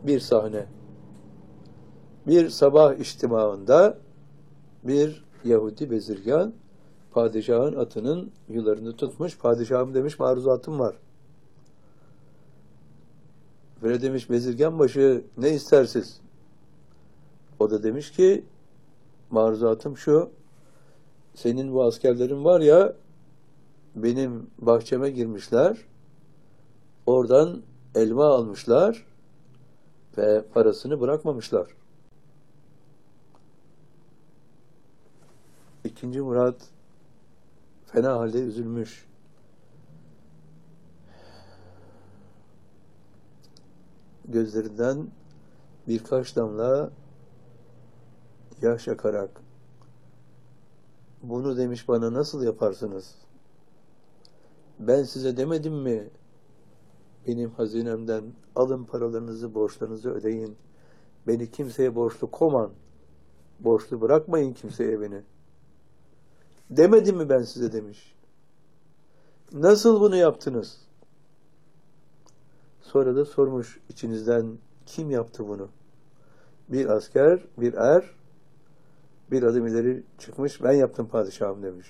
bir sahne. Bir sabah içtimaında bir Yahudi bezirgan padişahın atının yularını tutmuş. Padişahım demiş, maruzatım var. Böyle demiş, bezirgan başı, ne istersiz? O da demiş ki, maruzatım şu, senin bu askerlerin var ya, benim bahçeme girmişler, oradan elma almışlar ve parasını bırakmamışlar. İkinci Murat fena halde üzülmüş. Gözlerinden birkaç damla yaş akarak, bunu demiş, bana nasıl yaparsınız? Ben size demedim mi, benim hazinemden alın paralarınızı, borçlarınızı ödeyin. Beni kimseye borçlu koman. Borçlu bırakmayın kimseye beni. Demedim mi ben size demiş. Nasıl bunu yaptınız? Sonra da sormuş, içinizden kim yaptı bunu? Bir asker, bir er, bir adım ileri çıkmış, ben yaptım padişahım demiş.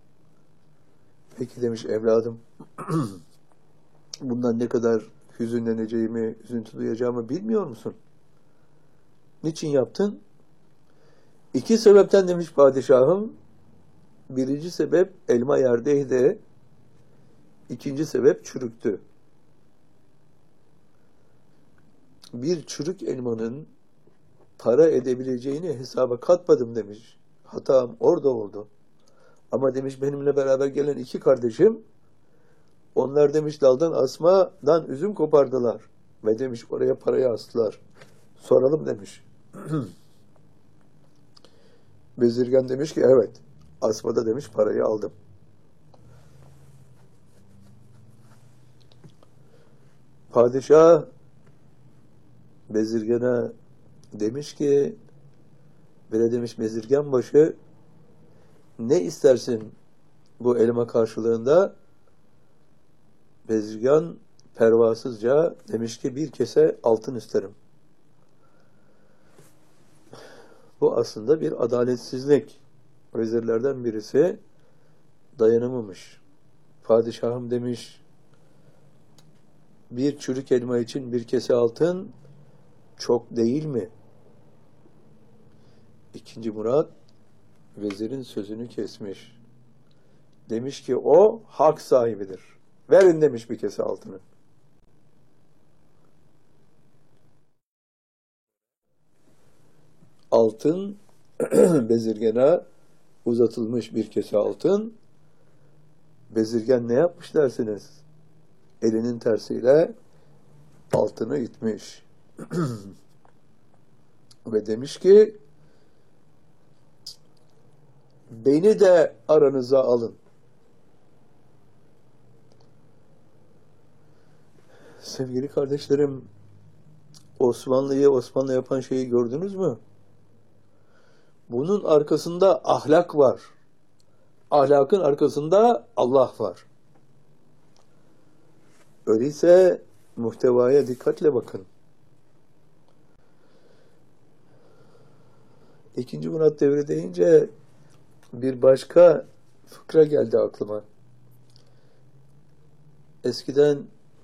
Peki demiş, evladım, bundan ne kadar hüzünleneceğimi, üzüntü duyacağımı bilmiyor musun? Niçin yaptın? İki sebepten demiş padişahım. Birinci sebep elma yerdeydi. İkinci sebep çürüktü. Bir çürük elmanın para edebileceğini hesaba katmadım demiş. Hatam orada oldu. Ama demiş, benimle beraber gelen iki kardeşim, onlar demiş daldan asmadan üzüm kopardılar. Ve demiş oraya parayı astılar. Soralım demiş. Bezirgan demiş ki evet, asmada demiş parayı aldım. Padişah bezirgana demiş ki, böyle demiş, bezirgan başı, ne istersin bu elma karşılığında? Bezirgan pervasızca demiş ki, bir kese altın isterim. Bu aslında bir adaletsizlik. Vezirlerden birisi dayanamamış. Padişahım demiş, bir çürük elma için bir kese altın çok değil mi? İkinci Murat vezirin sözünü kesmiş. Demiş ki, o hak sahibidir. Verin demiş bir kese altını. Altın bezirgana uzatılmış, bir kese altın. Bezirgen ne yapmış dersiniz? Elinin tersiyle altını itmiş. Ve demiş ki, beni de aranıza alın. Sevgili kardeşlerim, Osmanlı'yı Osmanlı yapan şeyi gördünüz mü? Bunun arkasında ahlak var. Ahlakın arkasında Allah var. Öyleyse muhtevaya dikkatle bakın. İkinci Murat devri deyince bir başka fıkra geldi aklıma. Eskiden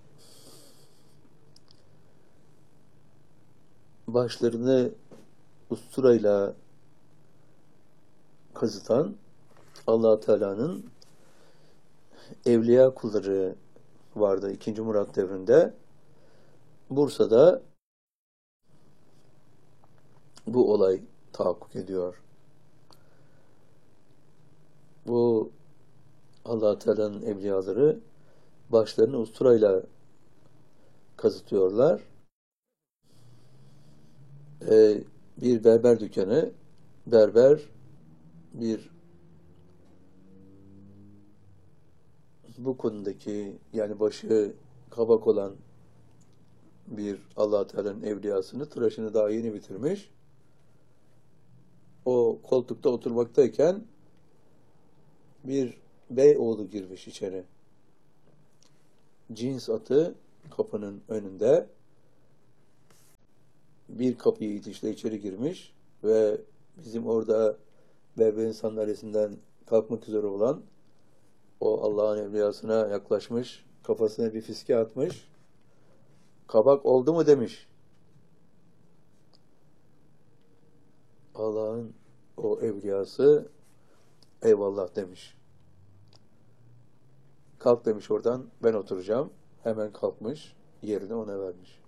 başlarını usturayla kazıtan Allah Teala'nın evliya kulları vardı İkinci Murat devrinde. Bursa'da bu olay tahakkuk ediyor. Bu Allah Teala'nın evliyaları başlarını usturayla kazıtıyorlar. Bir berber dükkanı, berber bir bu konudaki, yani başı kabak olan bir Allah Teala'nın evliyasını, tıraşını daha yeni bitirmiş. O koltukta oturmaktayken bir bey oğlu girmiş içeri. Cins atı kapının önünde. bir kapıyı itişle içeri girmiş ve bizim orada berberin sandalyesinden kalkmak üzere olan o Allah'ın evliyasına yaklaşmış, kafasına bir fiske atmış, kabak oldu mu demiş. Allah'ın o evliyası eyvallah demiş. Kalk demiş oradan, ben oturacağım. Hemen kalkmış, yerini ona vermiş.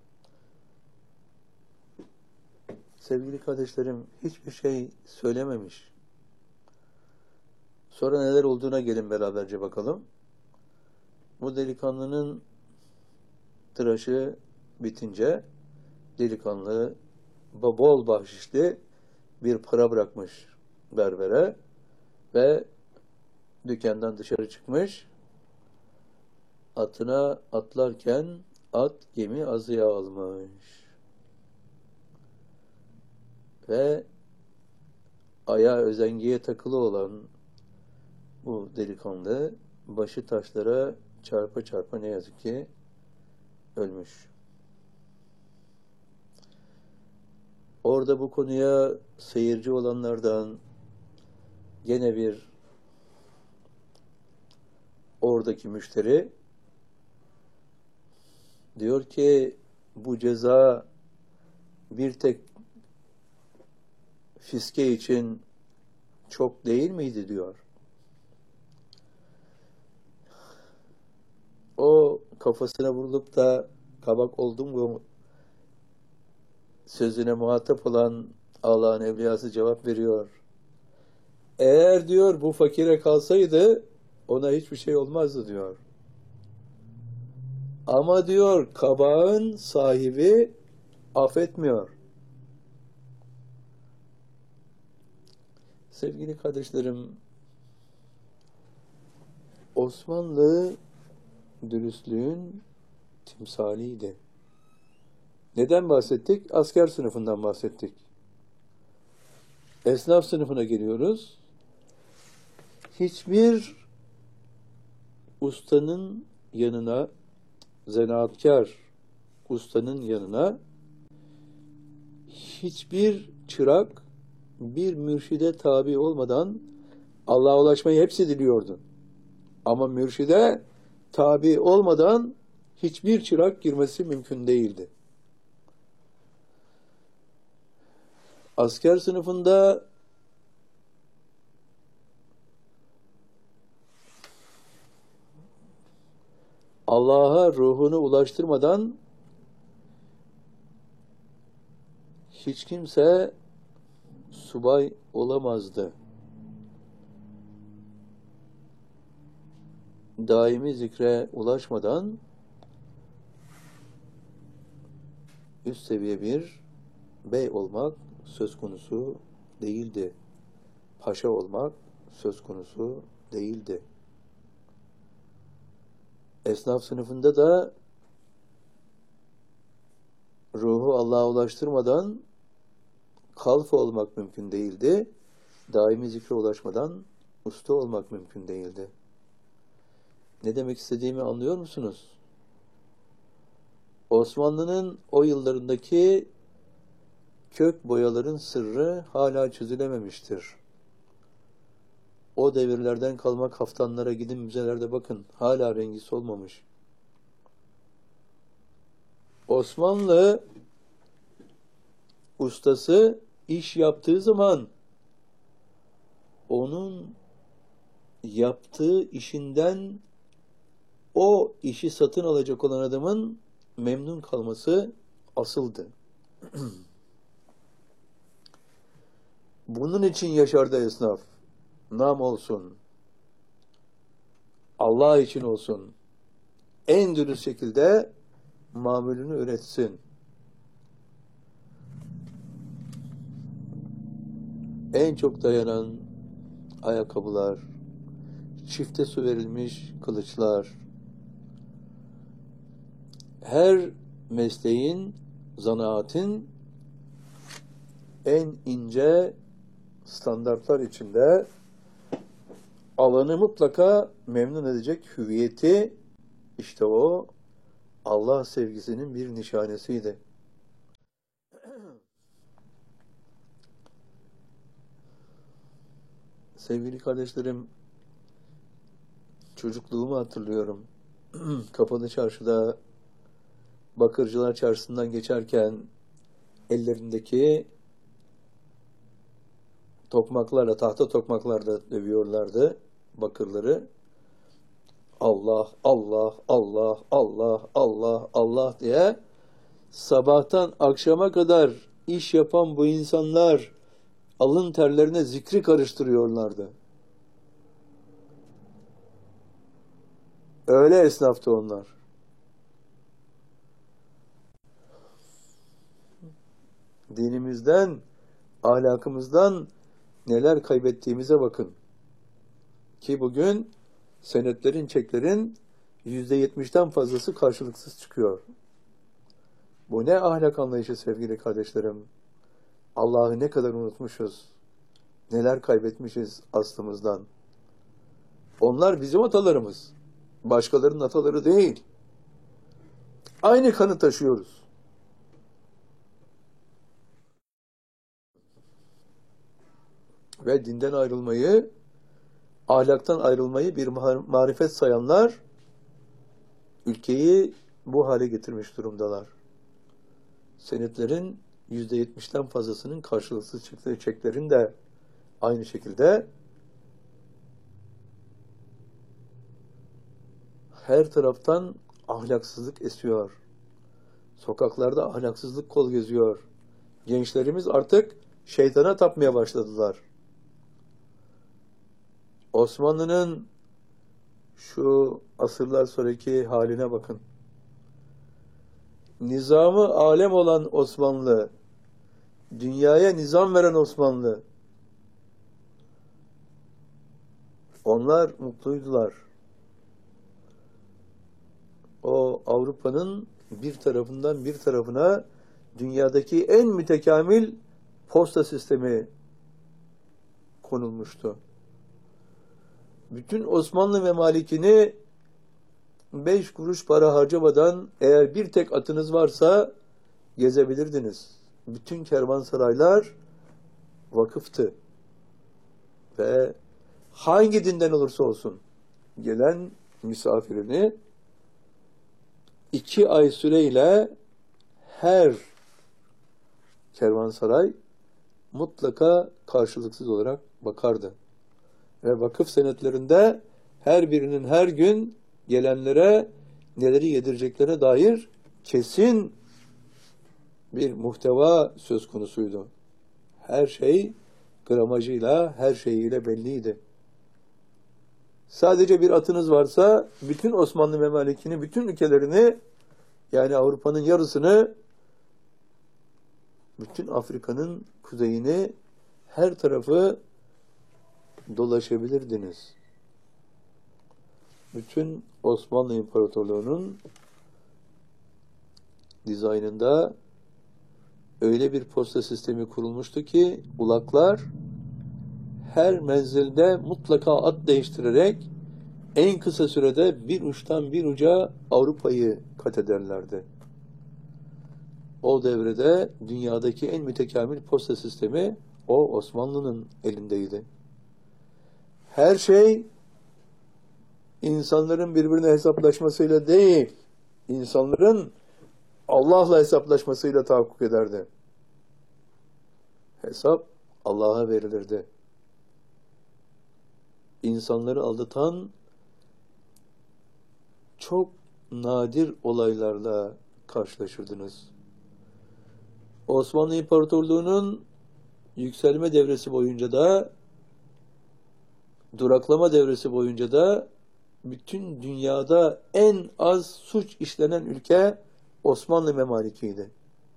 Sevgili kardeşlerim, hiçbir şey söylememiş. Sonra neler olduğuna gelin beraberce bakalım. Bu delikanlının tıraşı bitince delikanlı bol bahşişli bir para bırakmış berbere ve dükkandan dışarı çıkmış. Atına atlarken at gemi azıya almış. Ve ayağı özengiye takılı olan bu delikanlı başı taşlara çarpa çarpa ne yazık ki ölmüş. Orada bu konuya seyirci olanlardan gene bir oradaki müşteri diyor ki bu ceza bir tek fiske için çok değil miydi diyor. O kafasına vurulup da kabak oldum mu sözüne muhatap olan Allah'ın evliyası cevap veriyor. Eğer diyor bu fakire kalsaydı ona hiçbir şey olmazdı diyor. Ama diyor kabağın sahibi affetmiyor. Sevgili kardeşlerim, Osmanlı dürüstlüğün timsaliydi. Neden bahsettik? Asker sınıfından bahsettik. Esnaf sınıfına geliyoruz. Hiçbir ustanın yanına, zanaatkar ustanın yanına hiçbir çırak bir mürşide tabi olmadan Allah'a ulaşmayı hepsi diliyordu. Ama mürşide tabi olmadan hiçbir çırak girmesi mümkün değildi. Asker sınıfında Allah'a ruhunu ulaştırmadan hiç kimse subay olamazdı. Daimi zikre ulaşmadan üst seviye bir bey olmak söz konusu değildi. Paşa olmak söz konusu değildi. Esnaf sınıfında da ruhu Allah'a ulaştırmadan kalfa olmak mümkün değildi. Daimi zikre ulaşmadan usta olmak mümkün değildi. Ne demek istediğimi anlıyor musunuz? Osmanlı'nın o yıllarındaki kök boyaların sırrı hala çözülememiştir. O devirlerden kalma kaftanlara gidin müzelerde bakın. Hala rengi solmamış. Osmanlı ustası iş yaptığı zaman onun yaptığı işinden o işi satın alacak olan adamın memnun kalması asıldı. Bunun için yaşardı esnaf. Nam olsun. Allah için olsun. En dürüst şekilde mamulünü üretsin. En çok dayanan ayakkabılar, çifte su verilmiş kılıçlar, her mesleğin, zanaatin en ince standartlar içinde alanı mutlaka memnun edecek hüviyeti, işte o Allah sevgisinin bir nişanesiydi. Sevgili kardeşlerim, çocukluğumu hatırlıyorum. Kapalı Çarşı'da Bakırcılar Çarşısı'ndan geçerken ellerindeki tokmaklarla, tahta tokmaklarla dövüyorlardı bakırları. Allah, Allah, Allah, Allah, Allah, Allah diye sabahtan akşama kadar iş yapan bu insanlar alın terlerine zikri karıştırıyorlardı. Öyle esnaftı onlar. Dinimizden, ahlakımızdan neler kaybettiğimize bakın. Ki bugün senetlerin, çeklerin %70'ten fazlası karşılıksız çıkıyor. Bu ne ahlak anlayışı sevgili kardeşlerim. Allah'ı ne kadar unutmuşuz. Neler kaybetmişiz aslımızdan. Onlar bizim atalarımız. Başkalarının ataları değil. Aynı kanı taşıyoruz. Ve dinden ayrılmayı, ahlaktan ayrılmayı bir marifet sayanlar ülkeyi bu hale getirmiş durumdalar. Senetlerin %70'ten fazlasının karşılıksız çıktığı çeklerin de aynı şekilde her taraftan ahlaksızlık esiyor. Sokaklarda ahlaksızlık kol geziyor. Gençlerimiz artık şeytana tapmaya başladılar. Osmanlı'nın şu asırlar sonraki haline bakın. Nizamı alem olan Osmanlı, dünyaya nizam veren Osmanlı, onlar mutluydular. O Avrupa'nın bir tarafından bir tarafına dünyadaki en mütekamil posta sistemi konulmuştu. Bütün Osmanlı memalikini 5 kuruş para harcamadan eğer bir tek atınız varsa gezebilirdiniz. Bütün kervansaraylar vakıftı. Ve hangi dinden olursa olsun gelen misafirini 2 ay süreyle her kervansaray mutlaka karşılıksız olarak bakardı. Ve vakıf senetlerinde her birinin her gün gelenlere neleri yedireceklerine dair kesin bir muhteva söz konusuydu. Her şey gramajıyla, her şeyiyle belliydi. Sadece bir atınız varsa bütün Osmanlı Memleketi'ni, bütün ülkelerini, yani Avrupa'nın yarısını, bütün Afrika'nın kuzeyini, her tarafı dolaşabilirdiniz. Bütün Osmanlı İmparatorluğu'nun dizaynında öyle bir posta sistemi kurulmuştu ki ulaklar her menzilde mutlaka at değiştirerek en kısa sürede bir uçtan bir uca Avrupa'yı kat ederlerdi. O devrede dünyadaki en mütekamil posta sistemi o Osmanlı'nın elindeydi. Her şey insanların birbirine hesaplaşmasıyla değil, insanların Allah'la hesaplaşmasıyla tahakkuk ederdi. Hesap Allah'a verilirdi. İnsanları aldatan çok nadir olaylarla karşılaşırdınız. Osmanlı İmparatorluğu'nun yükselme devresi boyunca da, duraklama devresi boyunca da bütün dünyada en az suç işlenen ülke Osmanlı Memaliki'ydi.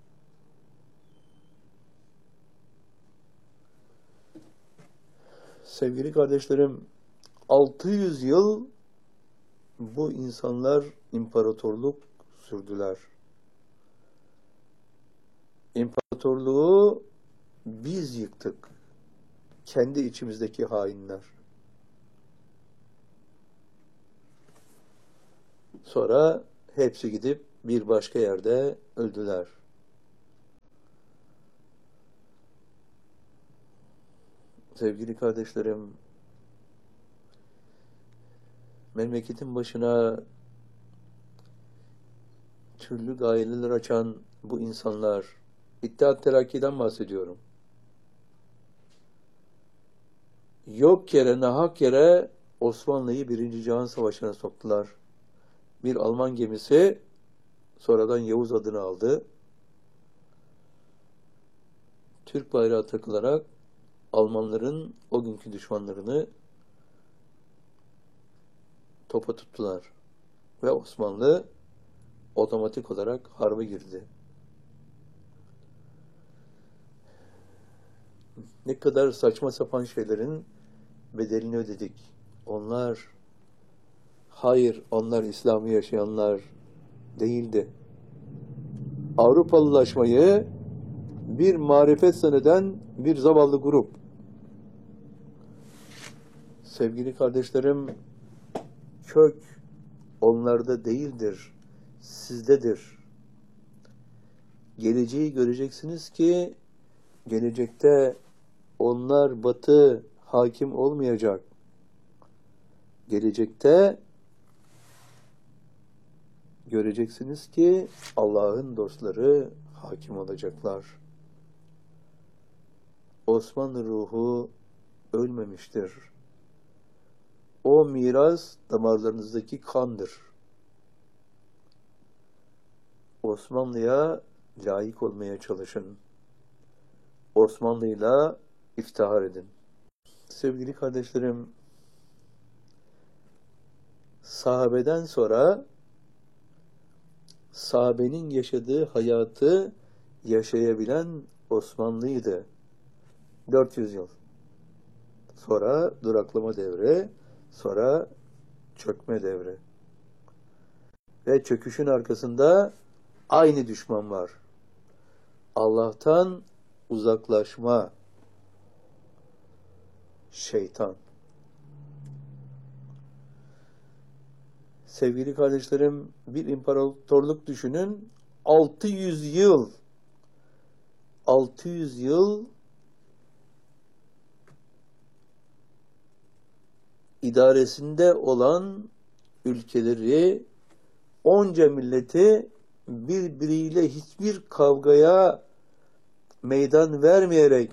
Sevgili kardeşlerim, 600 yıl bu insanlar imparatorluk sürdüler. İmparatorluğu biz yıktık. Kendi içimizdeki hainler. Sonra hepsi gidip bir başka yerde öldüler. Sevgili kardeşlerim, memleketin başına türlü gayeler açan bu insanlar, İttihat Terakki'den bahsediyorum. Yok yere, nahak yere Osmanlı'yı Birinci Cihan Savaşı'na soktular. Bir Alman gemisi sonradan Yavuz adını aldı. Türk bayrağı takılarak Almanların o günkü düşmanlarını topa tuttular. Ve Osmanlı otomatik olarak harba girdi. Ne kadar saçma sapan şeylerin bedelini ödedik. Onlar İslam'ı yaşayanlar değildi. Avrupalılaşmayı bir marifet zanneden bir zavallı grup. Sevgili kardeşlerim, kök onlarda değildir, sizdedir. Geleceği göreceksiniz ki gelecekte onlar Batı hakim olmayacak. Gelecekte göreceksiniz ki Allah'ın dostları hakim olacaklar. Osmanlı ruhu ölmemiştir. O miras damarlarınızdaki kandır. Osmanlı'ya layık olmaya çalışın. Osmanlı'yla iftihar edin. Sevgili kardeşlerim, sahabeden sonra sahabenin yaşadığı hayatı yaşayabilen Osmanlı'ydı. 400 yıl. Sonra duraklama devri, sonra çökme devri. Ve çöküşün arkasında aynı düşman var. Allah'tan uzaklaşma, şeytan. Sevgili kardeşlerim, bir imparatorluk düşünün. 600 yıl idaresinde olan ülkeleri, onca milleti birbiriyle hiçbir kavgaya meydan vermeyerek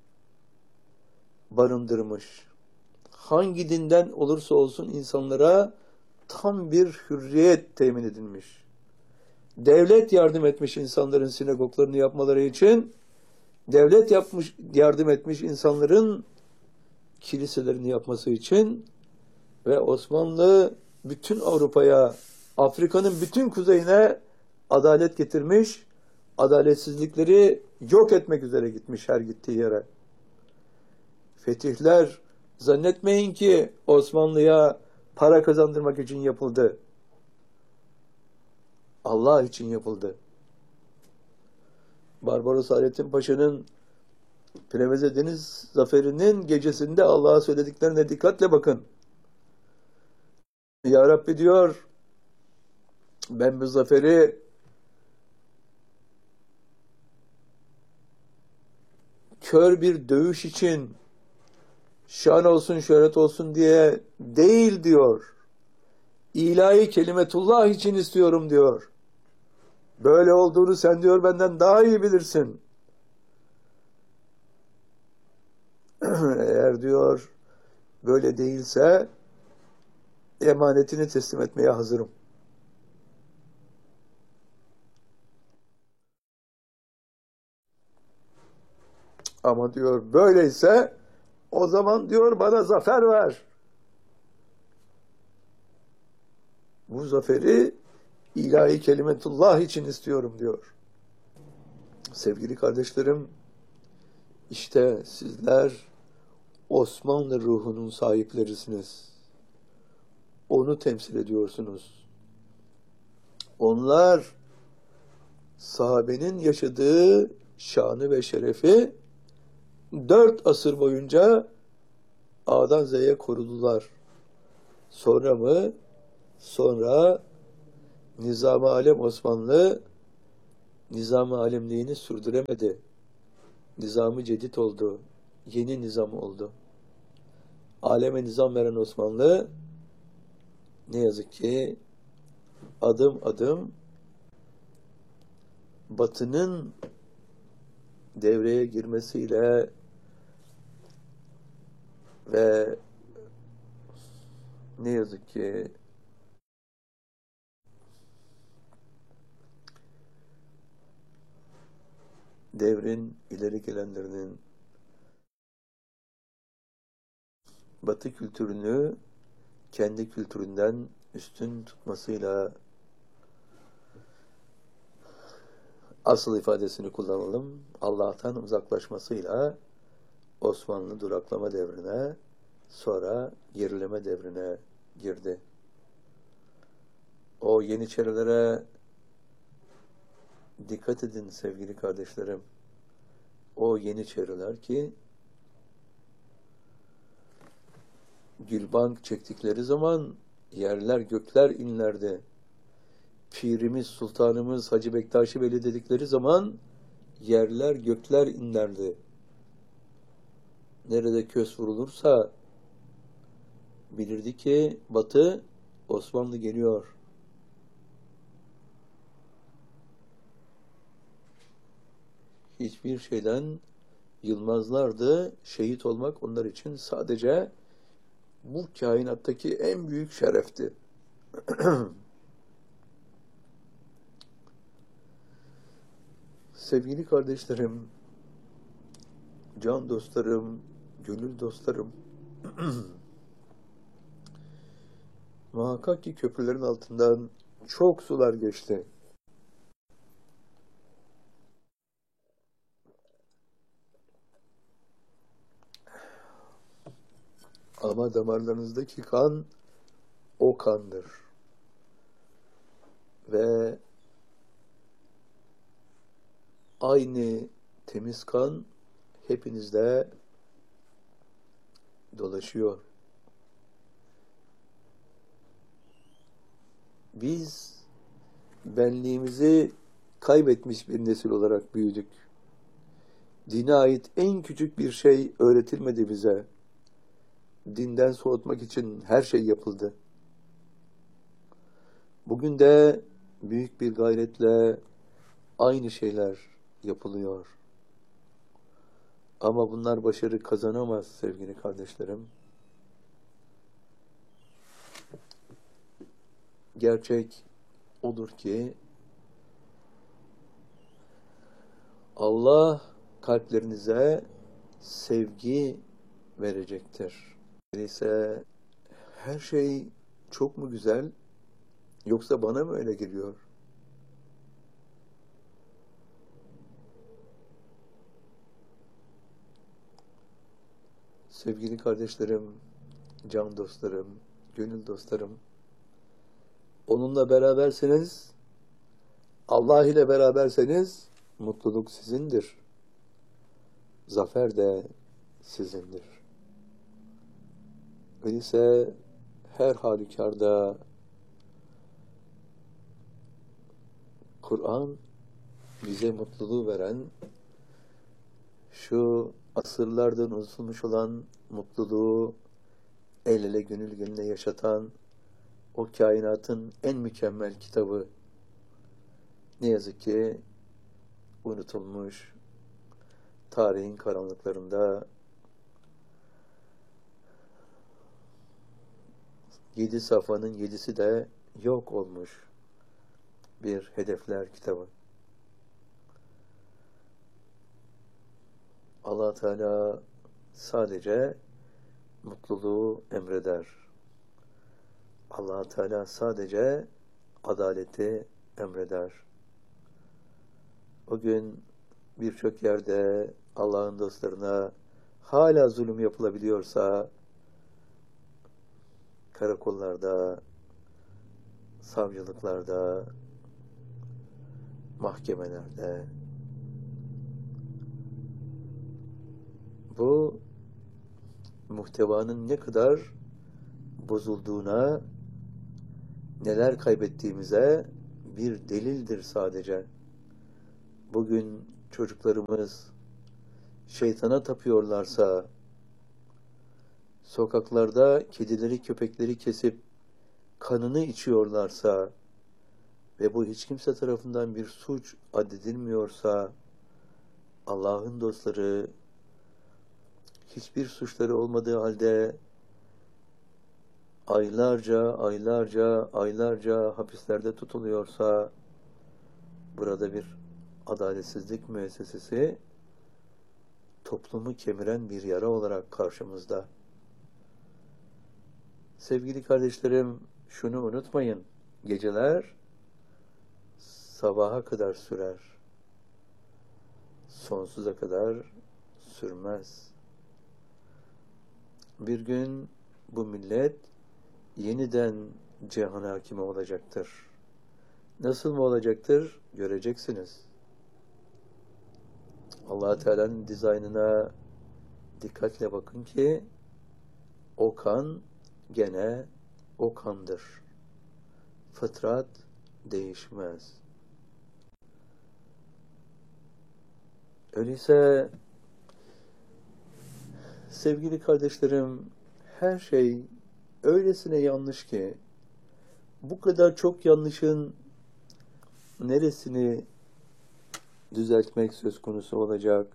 barındırmış. Hangi dinden olursa olsun insanlara tam bir hürriyet temin edilmiş. Devlet yardım etmiş insanların sinagoglarını yapmaları için, devlet yardım etmiş insanların kiliselerini yapması için ve Osmanlı bütün Avrupa'ya, Afrika'nın bütün kuzeyine adalet getirmiş, adaletsizlikleri yok etmek üzere gitmiş her gittiği yere. Fetihler zannetmeyin ki Osmanlı'ya para kazandırmak için yapıldı. Allah için yapıldı. Barbaros Hayrettin Paşa'nın Preveze Deniz Zaferi'nin gecesinde Allah'a söylediklerine dikkatle bakın. Ya Rabbi diyor, ben bu zaferi kör bir dövüş için, şan olsun, şöhret olsun diye değil diyor. İlahi kelimetullah için istiyorum diyor. Böyle olduğunu sen diyor benden daha iyi bilirsin. Eğer diyor böyle değilse emanetini teslim etmeye hazırım. Ama diyor böyleyse o zaman diyor bana zafer ver. Bu zaferi ilahi kelimetullah için istiyorum diyor. Sevgili kardeşlerim, işte sizler Osmanlı ruhunun sahiplerisiniz. Onu temsil ediyorsunuz. Onlar sahabenin yaşadığı şanı ve şerefi 4 asır boyunca A'dan Z'ye korudular. Sonra mı? Sonra Nizam-ı Alem Osmanlı Nizam-ı Alemliğini sürdüremedi. Nizam-ı Cedid oldu. Yeni nizam oldu. Aleme nizam veren Osmanlı ne yazık ki adım adım Batı'nın devreye girmesiyle ve ne yazık ki devrin ileri gelenlerinin Batı kültürünü kendi kültüründen üstün tutmasıyla, asıl ifadesini kullanalım, Allah'tan uzaklaşmasıyla Osmanlı duraklama devrine, sonra gerileme devrine girdi. O Yeniçerilere dikkat edin sevgili kardeşlerim. O Yeniçeriler ki Gülbank çektikleri zaman yerler gökler inlerdi. Pirimiz, sultanımız Hacı Bektaşi Veli dedikleri zaman yerler gökler inlerdi. Nerede köz vurulursa bilirdi ki Batı, Osmanlı geliyor. Hiçbir şeyden yılmazlardı. Şehit olmak onlar için sadece bu kainattaki en büyük şerefti. Sevgili kardeşlerim, can dostlarım, gönül dostlarım, muhakkak ki köprülerin altından çok sular geçti. Ama damarlarınızdaki kan o kandır. Ve aynı temiz kan hepinizde dolaşıyor. Biz benliğimizi kaybetmiş bir nesil olarak büyüdük. Dine ait en küçük bir şey öğretilmedi bize. Dinden soğutmak için her şey yapıldı. Bugün de büyük bir gayretle aynı şeyler yapılıyor. Ama bunlar başarı kazanamaz sevgili kardeşlerim. Gerçek odur ki Allah kalplerinize sevgi verecektir. Öyleyse her şey çok mu güzel, yoksa bana mı öyle geliyor? Sevgili kardeşlerim, can dostlarım, gönül dostlarım, onunla beraberseniz, Allah ile beraberseniz mutluluk sizindir. Zafer de sizindir. Öyleyse her halükarda Kur'an bize mutluluğu veren, şu asırlardan unutulmuş olan mutluluğu el ele gönül gönüle yaşatan o kainatın en mükemmel kitabı ne yazık ki unutulmuş, tarihin karanlıklarında 7 safhanın 7'si de yok olmuş bir hedefler kitabı. Allah Teala sadece mutluluğu emreder. Allah Teala sadece adaleti emreder. O gün birçok yerde Allah'ın dostlarına hala zulüm yapılabiliyorsa, karakollarda, savcılıklarda, mahkemelerde, bu muhtevanın ne kadar bozulduğuna, neler kaybettiğimize bir delildir sadece. Bugün çocuklarımız şeytana tapıyorlarsa, sokaklarda kedileri, köpekleri kesip kanını içiyorlarsa ve bu hiç kimse tarafından bir suç addedilmiyorsa, Allah'ın dostları hiçbir suçları olmadığı halde aylarca hapislerde tutuluyorsa, burada bir adaletsizlik müessesesi toplumu kemiren bir yara olarak karşımızda. Sevgili kardeşlerim, şunu unutmayın. Geceler sabaha kadar sürer. Sonsuza kadar sürmez. Bir gün bu millet yeniden cihan hakimi olacaktır. Nasıl mı olacaktır? Göreceksiniz. Allah Teala'nın dizaynına dikkatle bakın ki o kan gene o kandır. Fıtrat değişmez. Öyleyse sevgili kardeşlerim, her şey öylesine yanlış ki bu kadar çok yanlışın neresini düzeltmek söz konusu olacak?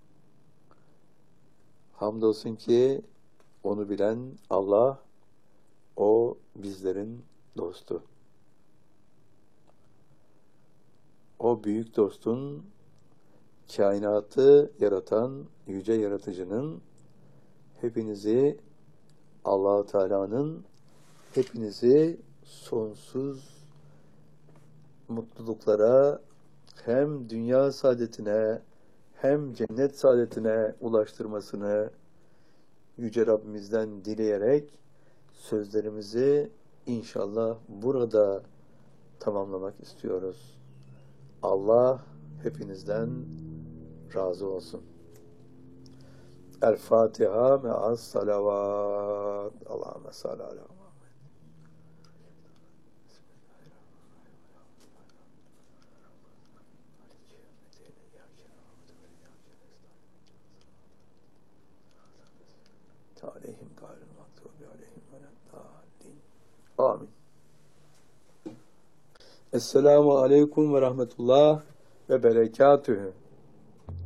Hamdolsun ki onu bilen Allah, o bizlerin dostu. O büyük dostun, kainatı yaratan yüce yaratıcının hepinizi, Allah-u Teala'nın hepinizi sonsuz mutluluklara, hem dünya saadetine hem cennet saadetine ulaştırmasını Yüce Rabbimizden dileyerek sözlerimizi inşallah burada tamamlamak istiyoruz. Allah hepinizden razı olsun. El-Fatiha me'as salavat. Allahümme salli ala Muhammed. Aleyhim gayril mağdubi aleyhim veleddallin. Amin. Esselamu aleyküm ve rahmetullah ve berekatühü.